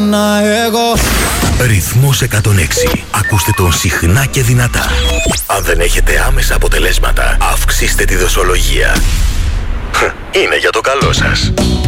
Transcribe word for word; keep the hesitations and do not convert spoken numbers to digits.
να εγώ. Ρυθμός εκατόν έξι. Ακούστε τον συχνά και δυνατά. Αν δεν έχετε άμεσα αποτελέσματα, αυξήστε τη δοσολογία. Είναι για το καλό σας.